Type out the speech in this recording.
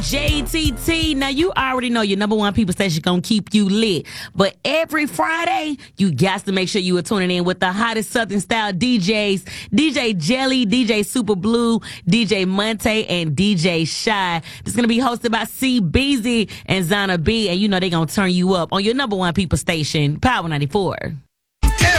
JTT, now you already know your number one people station gonna keep you lit. But every Friday, you got to make sure you are tuning in with the hottest Southern style DJs, DJ Jelly, DJ Super Blue, DJ Monte, and DJ Shy. It's gonna be hosted by C Beezy and Zana B, and you know they gonna turn you up on your number one people station, Power 94.